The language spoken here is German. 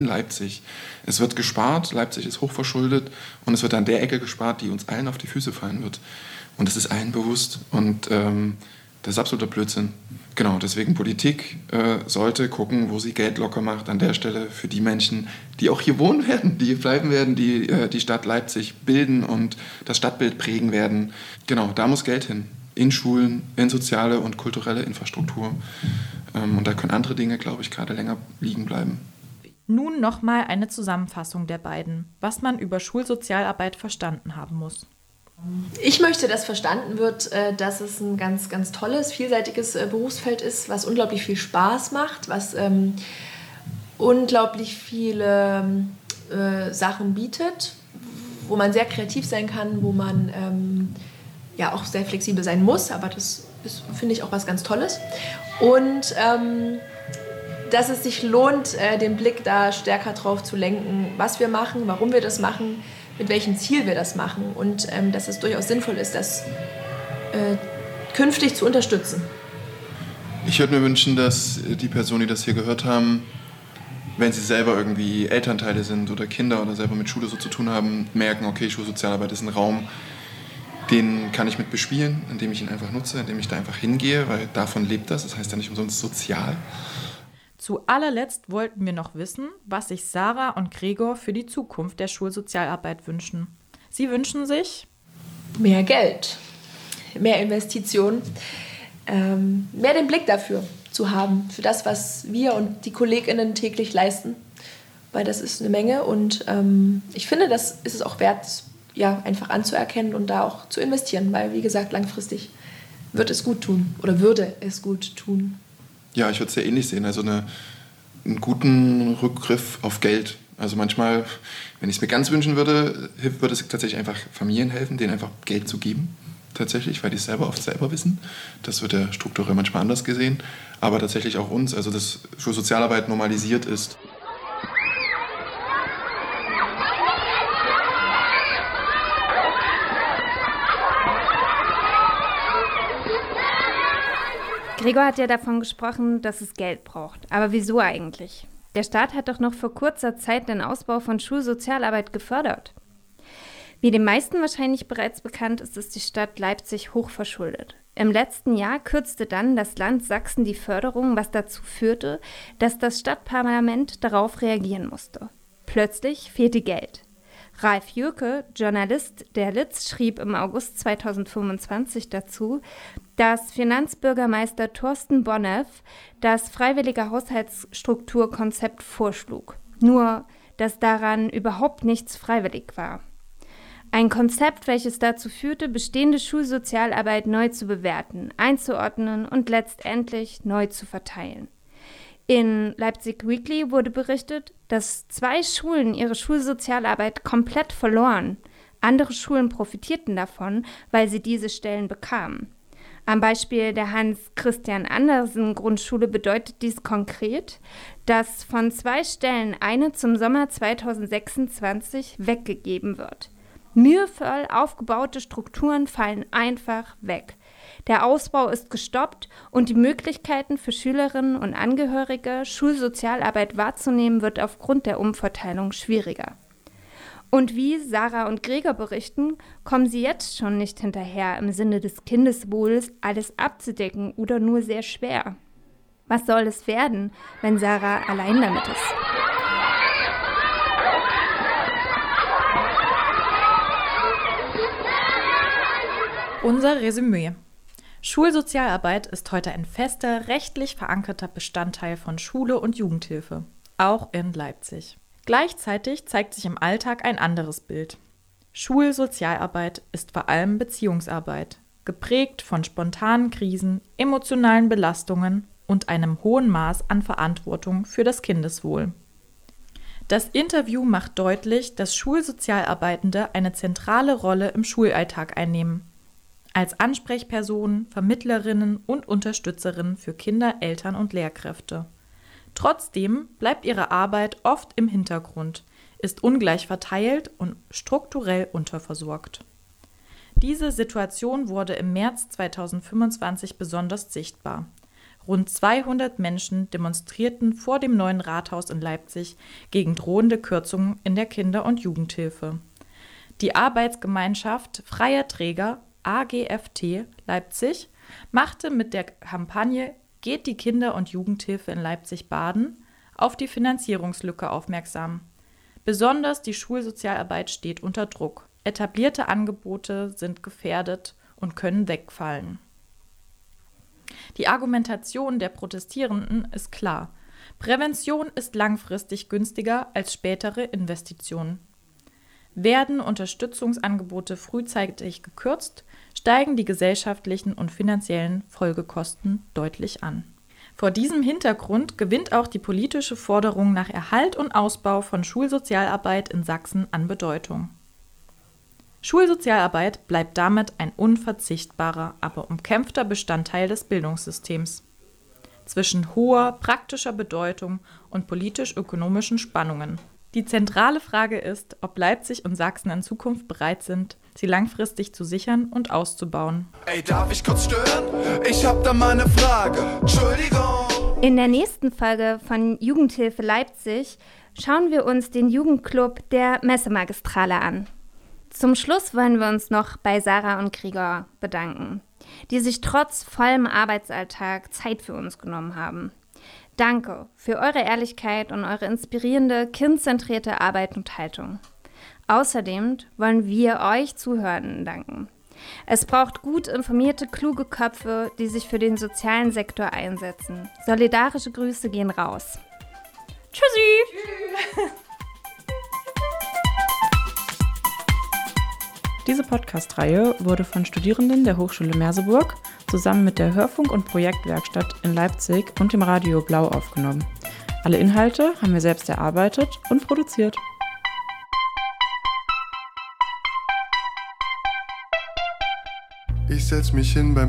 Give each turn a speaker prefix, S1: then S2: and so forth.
S1: Leipzig. Es wird gespart, Leipzig ist hochverschuldet und es wird an der Ecke gespart, die uns allen auf die Füße fallen wird. Und das ist allen bewusst und das ist absoluter Blödsinn. Genau, deswegen Politik sollte gucken, wo sie Geld locker macht an der Stelle für die Menschen, die auch hier wohnen werden, die hier bleiben werden, die die Stadt Leipzig bilden und das Stadtbild prägen werden. Genau, da muss Geld hin. In Schulen, in soziale und kulturelle Infrastruktur. Und da können andere Dinge, glaube ich, gerade länger liegen bleiben.
S2: Nun nochmal eine Zusammenfassung der beiden, was man über Schulsozialarbeit verstanden haben muss.
S3: Ich möchte, dass verstanden wird, dass es ein ganz, ganz tolles, vielseitiges Berufsfeld ist, was unglaublich viel Spaß macht, was unglaublich viele Sachen bietet, wo man sehr kreativ sein kann, wo man ja auch sehr flexibel sein muss, aber das ist, finde ich, auch was ganz Tolles. Und dass es sich lohnt, den Blick da stärker drauf zu lenken, was wir machen, warum wir das machen, mit welchem Ziel wir das machen und dass es durchaus sinnvoll ist, das künftig zu unterstützen.
S1: Ich würde mir wünschen, dass die Personen, die das hier gehört haben, wenn sie selber irgendwie Elternteile sind oder Kinder oder selber mit Schule so zu tun haben, merken, okay, Schulsozialarbeit ist ein Raum, den kann ich mit bespielen, indem ich ihn einfach nutze, indem ich da einfach hingehe, weil davon lebt das. Das heißt ja nicht umsonst sozial.
S2: Zu allerletzt wollten wir noch wissen, was sich Sarah und Gregor für die Zukunft der Schulsozialarbeit wünschen. Sie wünschen sich
S3: mehr Geld, mehr Investitionen, mehr den Blick dafür zu haben, für das, was wir und die KollegInnen täglich leisten, weil das ist eine Menge und ich finde, das ist es auch wert, ja, einfach anzuerkennen und da auch zu investieren, weil, wie gesagt, langfristig wird es gut tun oder würde es gut tun.
S1: Ja, ich würde es sehr ähnlich sehen, also einen guten Rückgriff auf Geld. Also manchmal, wenn ich es mir ganz wünschen würde, würde es tatsächlich einfach Familien helfen, denen einfach Geld zu geben, tatsächlich, weil die es selber oft selber wissen. Das wird ja strukturell manchmal anders gesehen, aber tatsächlich auch uns, also dass Schulsozialarbeit normalisiert ist.
S4: Gregor hat ja davon gesprochen, dass es Geld braucht. Aber wieso eigentlich? Der Staat hat doch noch vor kurzer Zeit den Ausbau von Schulsozialarbeit gefördert. Wie den meisten wahrscheinlich bereits bekannt ist, ist die Stadt Leipzig hochverschuldet. Im letzten Jahr kürzte dann das Land Sachsen die Förderung, was dazu führte, dass das Stadtparlament darauf reagieren musste. Plötzlich fehlte Geld. Ralf Jürke, Journalist der Litz, schrieb im August 2025 dazu, dass Finanzbürgermeister Thorsten Bonneff das freiwillige Haushaltsstrukturkonzept vorschlug. Nur, dass daran überhaupt nichts freiwillig war. Ein Konzept, welches dazu führte, bestehende Schulsozialarbeit neu zu bewerten, einzuordnen und letztendlich neu zu verteilen. In Leipzig Weekly wurde berichtet, dass 2 Schulen ihre Schulsozialarbeit komplett verloren. Andere Schulen profitierten davon, weil sie diese Stellen bekamen. Am Beispiel der Hans-Christian-Andersen-Grundschule bedeutet dies konkret, dass von 2 Stellen eine zum Sommer 2026 weggegeben wird. Mühevoll aufgebaute Strukturen fallen einfach weg. Der Ausbau ist gestoppt und die Möglichkeiten für Schülerinnen und Angehörige, Schulsozialarbeit wahrzunehmen, wird aufgrund der Umverteilung schwieriger. Und wie Sarah und Gregor berichten, kommen sie jetzt schon nicht hinterher, im Sinne des Kindeswohls alles abzudecken oder nur sehr schwer. Was soll es werden, wenn Sarah allein damit ist?
S2: unser Resümee. Schulsozialarbeit ist heute ein fester, rechtlich verankerter Bestandteil von Schule und Jugendhilfe, auch in Leipzig. Gleichzeitig zeigt sich im Alltag ein anderes Bild. Schulsozialarbeit ist vor allem Beziehungsarbeit, geprägt von spontanen Krisen, emotionalen Belastungen und einem hohen Maß an Verantwortung für das Kindeswohl. Das Interview macht deutlich, dass Schulsozialarbeitende eine zentrale Rolle im Schulalltag einnehmen. Als Ansprechpersonen, Vermittlerinnen und Unterstützerinnen für Kinder, Eltern und Lehrkräfte. Trotzdem bleibt ihre Arbeit oft im Hintergrund, ist ungleich verteilt und strukturell unterversorgt. Diese Situation wurde im März 2025 besonders sichtbar. Rund 200 Menschen demonstrierten vor dem neuen Rathaus in Leipzig gegen drohende Kürzungen in der Kinder- und Jugendhilfe. Die Arbeitsgemeinschaft Freier Träger AGFT Leipzig machte mit der Kampagne Geht die Kinder- und Jugendhilfe in Leipzig baden auf die Finanzierungslücke aufmerksam. Besonders die Schulsozialarbeit steht unter Druck. Etablierte Angebote sind gefährdet und können wegfallen. Die Argumentation der Protestierenden ist klar. Prävention ist langfristig günstiger als spätere Investitionen. Werden Unterstützungsangebote frühzeitig gekürzt, steigen die gesellschaftlichen und finanziellen Folgekosten deutlich an. Vor diesem Hintergrund gewinnt auch die politische Forderung nach Erhalt und Ausbau von Schulsozialarbeit in Sachsen an Bedeutung. Schulsozialarbeit bleibt damit ein unverzichtbarer, aber umkämpfter Bestandteil des Bildungssystems. Zwischen hoher praktischer Bedeutung und politisch-ökonomischen Spannungen. Die zentrale Frage ist, ob Leipzig und Sachsen in Zukunft bereit sind, sie langfristig zu sichern und auszubauen.
S5: Ey, darf ich kurz stören? Ich hab da mal eine Frage. Entschuldigung.
S4: In der nächsten Folge von Jugendhilfe Leipzig schauen wir uns den Jugendclub der Messemagistrale an. Zum Schluss wollen wir uns noch bei Sarah und Gregor bedanken, die sich trotz vollem Arbeitsalltag Zeit für uns genommen haben. Danke für eure Ehrlichkeit und eure inspirierende, kindzentrierte Arbeit und Haltung. Außerdem wollen wir euch Zuhörenden danken. Es braucht gut informierte, kluge Köpfe, die sich für den sozialen Sektor einsetzen. Solidarische Grüße gehen raus.
S2: Tschüssi!
S6: Diese Podcast-Reihe wurde von Studierenden der Hochschule Merseburg zusammen mit der Hörfunk- und Projektwerkstatt in Leipzig und dem Radio Blau aufgenommen. Alle Inhalte haben wir selbst erarbeitet und produziert.
S5: Ich setz mich hin beim